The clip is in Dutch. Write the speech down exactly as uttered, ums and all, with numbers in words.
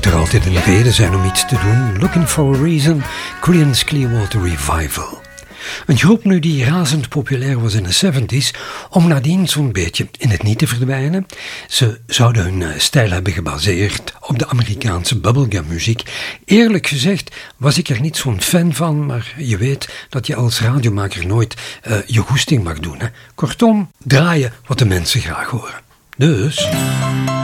moet er altijd een reden zijn om iets te doen. Looking for a Reason, Creedence Clearwater Revival. Een groep nu die razend populair was in de zeventig, om nadien zo'n beetje in het niet te verdwijnen. Ze zouden hun stijl hebben gebaseerd op de Amerikaanse bubblegum muziek. Eerlijk gezegd was ik er niet zo'n fan van, maar je weet dat je als radiomaker nooit uh, je goesting mag doen. Hè? Kortom, draaien wat de mensen graag horen. Dus...